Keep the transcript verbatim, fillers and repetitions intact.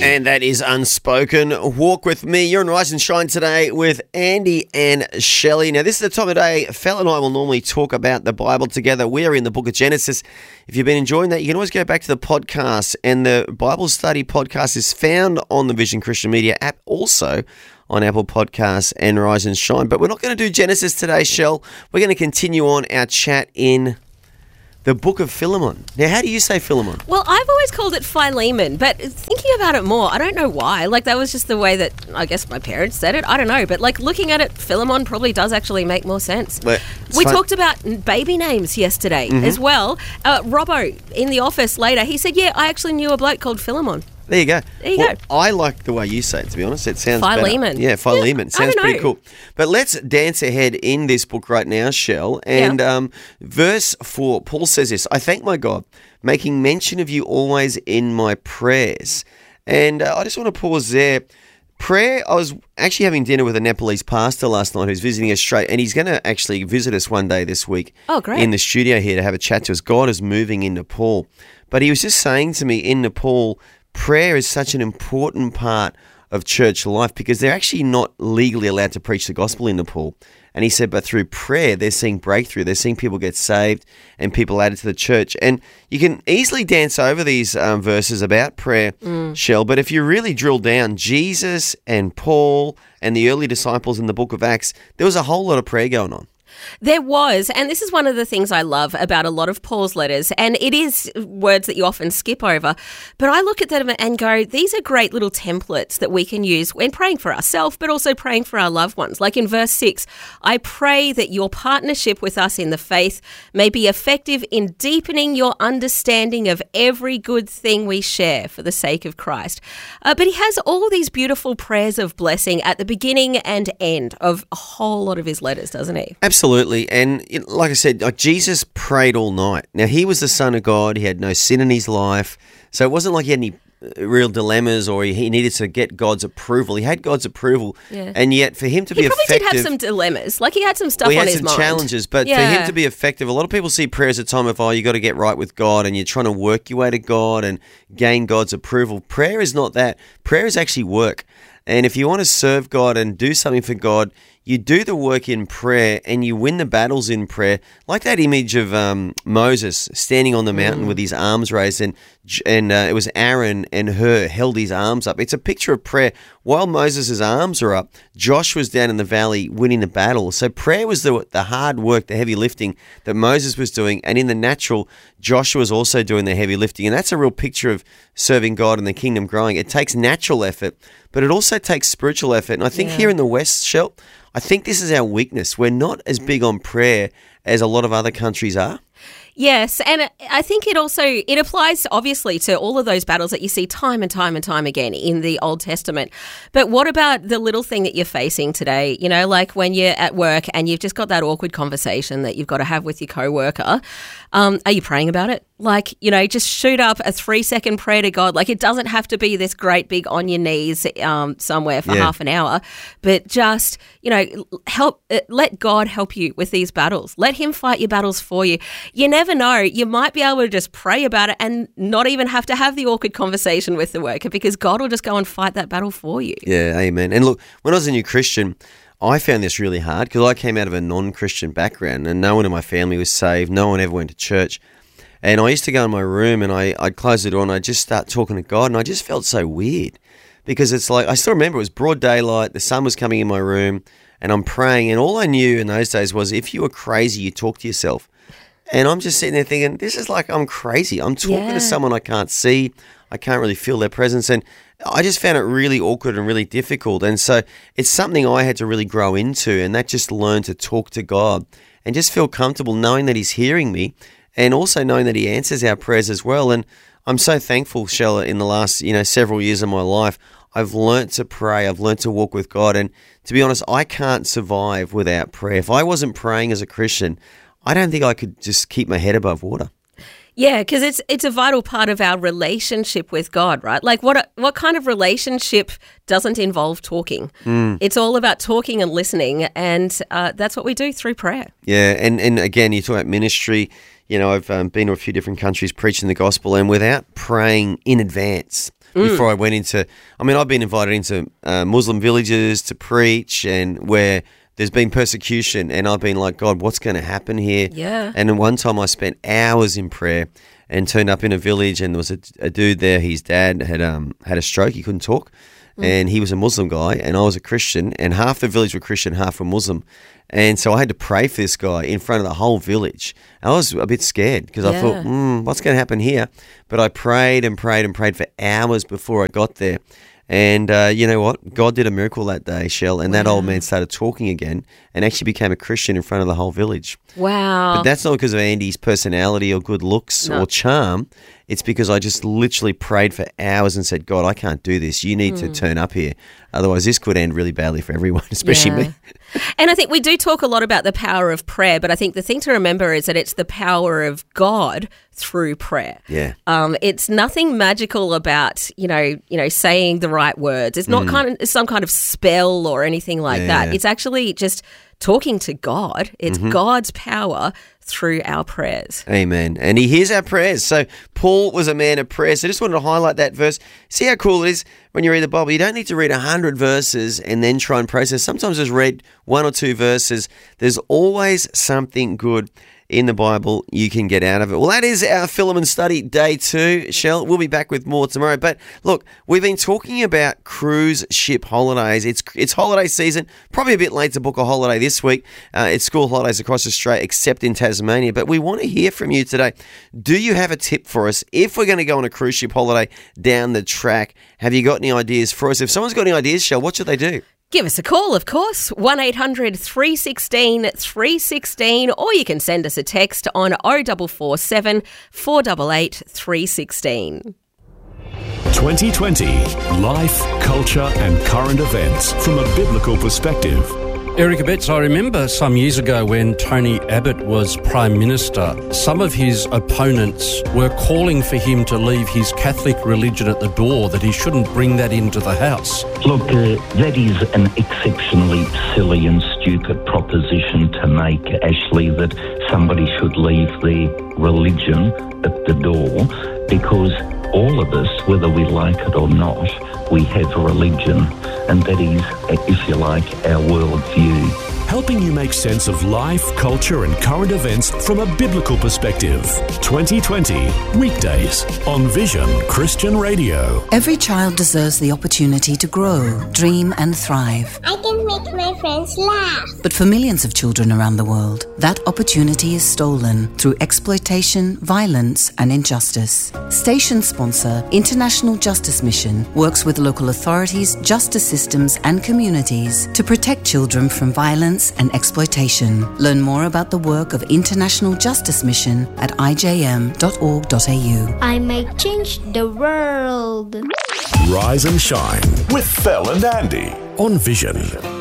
And that is Unspoken. Walk with me. You're on Rise and Shine today with Andy and Shelley. Now, this is the time of day Fel and I will normally talk about the Bible together. We are in the book of Genesis. If you've been enjoying that, you can always go back to the podcast. And the Bible Study podcast is found on the Vision Christian Media app, also on Apple Podcasts and Rise and Shine. But we're not going to do Genesis today, Shell. We're going to continue on our chat in the book of Philemon. Now, how do you say Philemon? Well, I've always called it Philemon, but thinking about it more, I don't know why. Like, that was just the way that, I guess, my parents said it. I don't know. But, like, looking at it, Philemon probably does actually make more sense. Well, we fun- talked about baby names yesterday mm-hmm. as well. Uh, Robbo, in the office later, he said, yeah, I actually knew a bloke called Philemon. There you go. There you well, go. I like the way you say it, to be honest. It sounds Philemon. better. Yeah, Philemon. Yeah, sounds pretty know. cool. But let's dance ahead in this book right now, Shell. And yeah. um, verse four, Paul says this, I thank my God, making mention of you always in my prayers. And uh, I just want to pause there. Prayer, I was actually having dinner with a Nepalese pastor last night who's visiting us straight, and he's going to actually visit us one day this week oh, great. in the studio here to have a chat to us. God is moving in Nepal. But he was just saying to me, in Nepal, prayer is such an important part of church life because they're actually not legally allowed to preach the gospel in Nepal. And he said, but through prayer, they're seeing breakthrough. They're seeing people get saved and people added to the church. And you can easily dance over these um, verses about prayer, mm. Shell. But if you really drill down, Jesus and Paul and the early disciples in the book of Acts, there was a whole lot of prayer going on. There was, and this is one of the things I love about a lot of Paul's letters, and it is words that you often skip over, but I look at them and go, these are great little templates that we can use when praying for ourselves, but also praying for our loved ones. Like in verse six, I pray that your partnership with us in the faith may be effective in deepening your understanding of every good thing we share for the sake of Christ. Uh, but he has all these beautiful prayers of blessing at the beginning and end of a whole lot of his letters, doesn't he? Absolutely. Absolutely. And like I said, like Jesus prayed all night. Now, he was the Son of God. He had no sin in his life. So it wasn't like he had any real dilemmas or he needed to get God's approval. He had God's approval. Yeah. And yet for him to he be effective... He probably did have some dilemmas. Like he had some stuff well, on his mind. mind. He had some challenges. But yeah. for him to be effective, a lot of people see prayer as a time of, oh, you got to get right with God and you're trying to work your way to God and gain God's approval. Prayer is not that. Prayer is actually work. And if you want to serve God and do something for God, you do the work in prayer and you win the battles in prayer. Like that image of um, Moses standing on the mountain mm. with his arms raised, and and uh, it was Aaron and Hur held his arms up. It's a picture of prayer. While Moses' arms are up, Joshua's down in the valley winning the battle. So prayer was the, the hard work, the heavy lifting that Moses was doing. And in the natural, Joshua was also doing the heavy lifting. And that's a real picture of serving God and the kingdom growing. It takes natural effort, but it also takes spiritual effort. And I think yeah. here in the West, Shel, I think this is our weakness. We're not as big on prayer as a lot of other countries are. Yes, and I think it also, it applies obviously to all of those battles that you see time and time and time again in the Old Testament. But what about the little thing that you're facing today? You know, like when you're at work and you've just got that awkward conversation that you've got to have with your coworker. Um, are you praying about it? Like, you know, just shoot up a three second prayer to God. Like, it doesn't have to be this great big on your knees um, somewhere for yeah. half an hour, but just, you know, help, uh, let God help you with these battles. Let him fight your battles for you. You never know. You might be able to just pray about it and not even have to have the awkward conversation with the worker because God will just go and fight that battle for you. Yeah, amen. And look, when I was a new Christian, I found this really hard because I came out of a non-Christian background and no one in my family was saved. No one ever went to church. And I used to go in my room and I, I'd close the door and I'd just start talking to God, and I just felt so weird because it's like, I still remember it was broad daylight, the sun was coming in my room and I'm praying, and all I knew in those days was if you were crazy, you talk to yourself. And I'm just sitting there thinking, this is like I'm crazy. I'm talking yeah. to someone I can't see. I can't really feel their presence. And I just found it really awkward and really difficult. And so it's something I had to really grow into, and that just learn to talk to God and just feel comfortable knowing that he's hearing me and also knowing that he answers our prayers as well. And I'm so thankful, Shella, in the last, you know, several years of my life, I've learnt to pray. I've learnt to walk with God. And to be honest, I can't survive without prayer. If I wasn't praying as a Christian, I don't think I could just keep my head above water. Yeah, because it's it's a vital part of our relationship with God, right? Like what what kind of relationship doesn't involve talking? Mm. It's all about talking and listening, and uh, that's what we do through prayer. Yeah, and, and again, you talk about ministry. You know, I've um, been to a few different countries preaching the gospel, and without praying in advance, before I went into, I mean, I've been invited into uh, Muslim villages to preach, and where there's been persecution, and I've been like, God, what's going to happen here? Yeah. And then one time I spent hours in prayer and turned up in a village, and there was a, a dude there, his dad had um had a stroke, he couldn't talk, mm. and he was a Muslim guy, and I was a Christian, and half the village were Christian, half were Muslim. And so I had to pray for this guy in front of the whole village. I was a bit scared because Yeah. I thought, mm, what's going to happen here? But I prayed and prayed and prayed for hours before I got there. And uh, you know what? God did a miracle that day, Shell, and that Wow. old man started talking again and actually became a Christian in front of the whole village. Wow. But that's not because of Andy's personality or good looks No. or charm. It's because I just literally prayed for hours and said, God, I can't do this. You need to turn up here. Otherwise, this could end really badly for everyone, especially Yeah. me. And I think we do talk a lot about the power of prayer, but I think the thing to remember is that it's the power of God through prayer. Yeah. Um, it's nothing magical about, you know, you know, saying the right words. It's not kind of some kind of spell or anything like Yeah. that. It's actually just talking to God. It's God's power through our prayers. Amen. And he hears our prayers. So Paul was a man of prayer. So I just wanted to highlight that verse. See how cool it is when you read the Bible. You don't need to read a hundred verses and then try and process. Sometimes just read one or two verses. There's always something good in the Bible you can get out of it. Well, that is our Philemon study day two, Shell. We'll be back with more tomorrow. But look, we've been talking about cruise ship holidays. It's it's holiday season. Probably a bit late to book a holiday this week. Uh, it's school holidays across Australia, except in Tasmania. But we want to hear from you today. Do you have a tip for us if we're going to go on a cruise ship holiday down the track? Have you got any ideas for us? If someone's got any ideas, Shell, what should they do? Give us a call, of course, one eight hundred three one six three one six, or you can send us a text on oh four four seven, four eight eight, three one six. twenty twenty Life, Culture and Current Events from a Biblical Perspective. Erica Betts, I remember some years ago when Tony Abbott was Prime Minister, some of his opponents were calling for him to leave his Catholic religion at the door, that he shouldn't bring that into the House. Look, uh, that is an exceptionally silly and stupid proposition to make, Ashley, that somebody should leave their religion at the door, because all of us, whether we like it or not, we have a religion, and that is, if you like, our worldview. Helping you make sense of life, culture and current events from a biblical perspective. twenty twenty, weekdays on Vision Christian Radio. Every child deserves the opportunity to grow, dream and thrive. I can make my friends laugh. But for millions of children around the world, that opportunity is stolen through exploitation, violence and injustice. Station sponsor International Justice Mission works with local authorities, justice systems and communities to protect children from violence and exploitation. Learn more about the work of International Justice Mission at i j m dot org dot a u. I might change the world. Rise and shine with Fel and Andy on Vision.